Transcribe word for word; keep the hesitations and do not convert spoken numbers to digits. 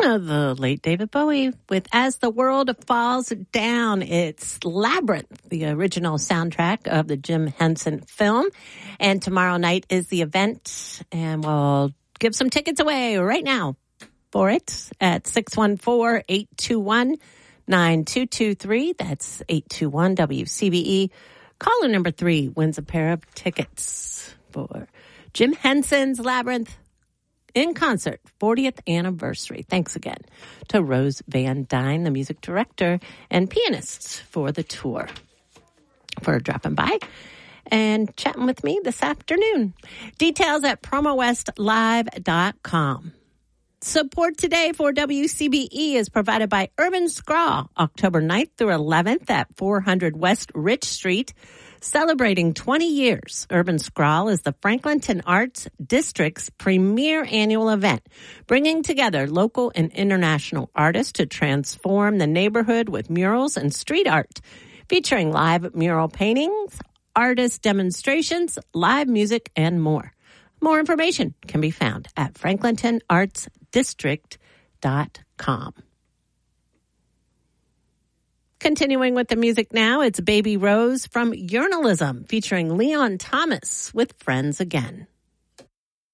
of the late David Bowie with As the World Falls Down. It's Labyrinth, the original soundtrack of the Jim Henson film. And tomorrow night is the event, and we'll give some tickets away right now for it at six one four, eight two one, nine two two three. That's eight two one W C B E. Caller number three wins a pair of tickets for Jim Henson's Labyrinth in concert, fortieth anniversary. Thanks again to Rose Van Dyne, the music director and pianist for the tour, for dropping by and chatting with me this afternoon. Details at promo west live dot com. Support today for W C B E is provided by Urban Scraw, October ninth through eleventh at four hundred West Rich Street. Celebrating twenty years, Urban Scrawl is the Franklinton Arts District's premier annual event, bringing together local and international artists to transform the neighborhood with murals and street art, featuring live mural paintings, artist demonstrations, live music, and more. More information can be found at franklinton arts district dot com. Continuing with the music now, it's Baby Rose from Journalism, featuring Leon Thomas with Friends Again.